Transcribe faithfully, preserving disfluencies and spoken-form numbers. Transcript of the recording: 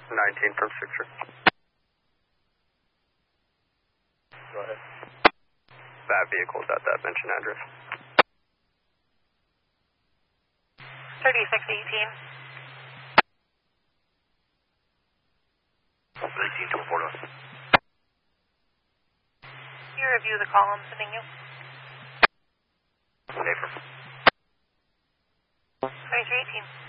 nineteen from Sixer. Go ahead. That vehicle's at that mentioned address. thirty-six eighteen. eighteen to four. You review the call I'm sending you. Safer. twenty-three eighteen.